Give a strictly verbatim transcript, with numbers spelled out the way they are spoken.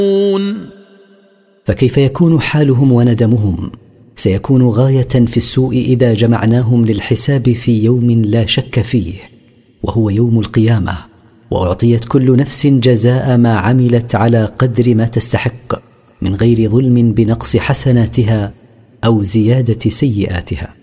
فكيف يكون حالهم وندمهم؟ سيكون غاية في السوء إذا جمعناهم للحساب في يوم لا شك فيه، وهو يوم القيامة، وأعطيت كل نفس جزاء ما عملت على قدر ما تستحق، من غير ظلم بنقص حسناتها أو زيادة سيئاتها.